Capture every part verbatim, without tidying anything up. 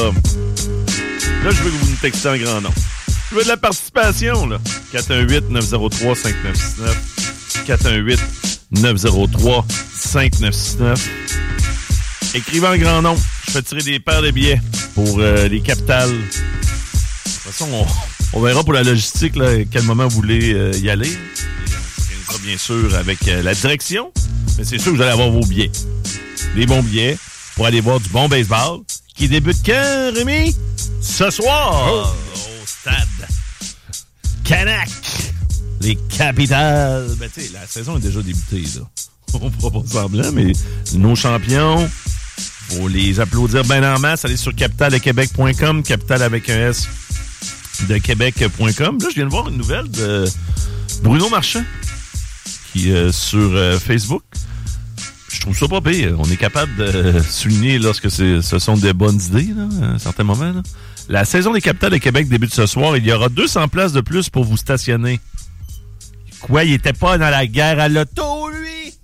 là... Là, je veux que vous nous textez en grand nombre. Je veux de la participation, là. quatre un huit neuf zéro trois cinq neuf six neuf. quatre un huit neuf zéro trois cinq neuf six neuf. Écrivez en grand nombre. Je fais tirer des paires de billets pour euh, les capitales. De toute façon, on, on verra pour la logistique, là, à quel moment vous voulez euh, y aller. Et on s'organisera bien sûr avec euh, la direction. Mais c'est sûr que vous allez avoir vos billets. Des bons billets pour aller voir du bon baseball. Qui débute quand, Rémi? Ce soir, oh. Au stade Canac. Les capitales. Ben, tu sais, la saison est déjà débutée, là. On fera pas semblant, mais nos champions, faut les applaudir bien en masse. Allez sur capital de québec point com, capital avec un S de québec point com. Là, je viens de voir une nouvelle de Bruno Marchand qui est euh, sur euh, Facebook. Je trouve ça pas pire. On est capable de souligner lorsque c'est, ce sont des bonnes idées, là, à un certain moment. Là. La saison des capitales de Québec débute ce soir. Il y aura deux cents places de plus pour vous stationner. Quoi, il était pas dans la guerre à l'auto, lui?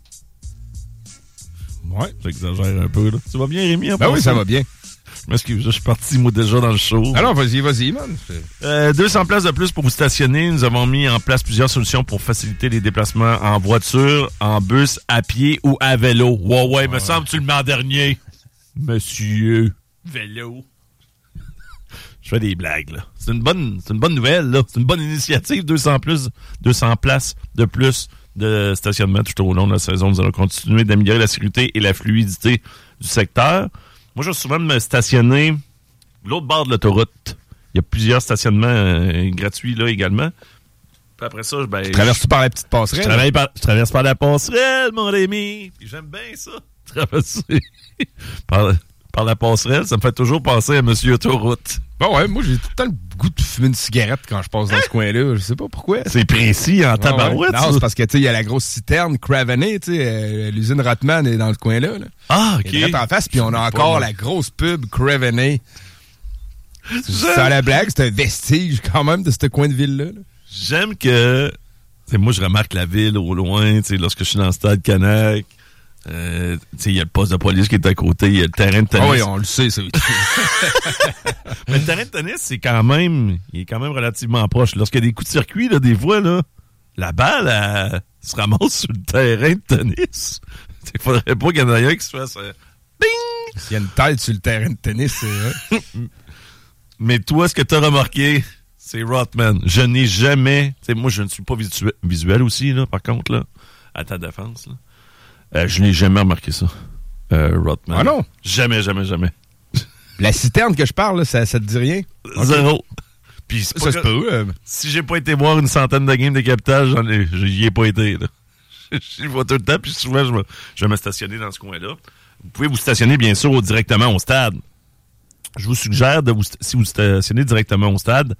Ouais, j'exagère un peu, là. Tu vas bien, Rémi? Ben oui, ça va bien. Je m'excuse, je suis parti, moi, déjà dans le show. Alors, vas-y, vas-y, man. Euh, deux cents places de plus pour vous stationner. Nous avons mis en place plusieurs solutions pour faciliter les déplacements en voiture, en bus, à pied ou à vélo. Ouais, ouais, me semble que tu le mets en dernier. Monsieur. Vélo. Je fais des blagues, là. C'est une bonne, c'est une bonne nouvelle, là. C'est une bonne initiative. deux cents plus, deux cents places de plus de stationnement tout au long de la saison. Nous allons continuer d'améliorer la sécurité et la fluidité du secteur. Moi, je vais souvent me stationner de l'autre bord de l'autoroute. Il y a plusieurs stationnements euh, gratuits là également. Puis après ça, ben, tu traverses-tu par la petite passerelle? Je, travaille par, je traverse par la passerelle, mon Rémi. Puis j'aime bien ça, traverser par, par la passerelle. Ça me fait toujours penser à Monsieur Autoroute. Bon, ouais, moi, j'ai tout le temps le goût de fumer une cigarette quand je passe dans hein? ce coin-là. Je sais pas pourquoi. C'est précis en tabarouette. Ouais, ouais. Non, c'est parce que, tu sais, il y a la grosse citerne Craveney, tu sais, euh, l'usine Rotman est dans le coin-là. Là. Ah, OK. Elle est en face, puis on a encore pas, la grosse pub Craveney. C'est à la blague, c'est un vestige quand même de ce coin de ville-là. Là. J'aime que, tu sais, moi, je remarque la ville au loin, tu sais, lorsque je suis dans le stade Canac. Euh, tu sais, il y a le poste de police qui est à côté, il y a le terrain de tennis. Ah oui, on le sait, ça. Mais le terrain de tennis, c'est quand même, il est quand même relativement proche. Lorsqu'il y a des coups de circuit, là, des fois, là, la balle, elle, se ramasse sur le terrain de tennis. Il faudrait pas qu'il y en ait un qui se fasse euh, ding! S'il y a une tête sur le terrain de tennis, c'est... Hein? Mais toi, ce que tu as remarqué, c'est Rotman. Je n'ai jamais... Tu sais, moi, je ne suis pas visuel, visuel aussi, là, par contre, là, à ta défense, là. Euh, je n'ai jamais remarqué ça, euh, Rotman. Ah non? Jamais, jamais, jamais. La citerne que je parle, là, ça, ça te dit rien? Zéro. Okay. Puis c'est ça se peut. Euh... Si j'ai pas été voir une centaine de games de Capitale, j'en ai, j'y ai pas été, là. Je vois tout le temps, puis souvent, je, me, je vais me stationner dans ce coin-là. Vous pouvez vous stationner, bien sûr, directement au stade. Je vous suggère, de vous, si vous stationnez directement au stade,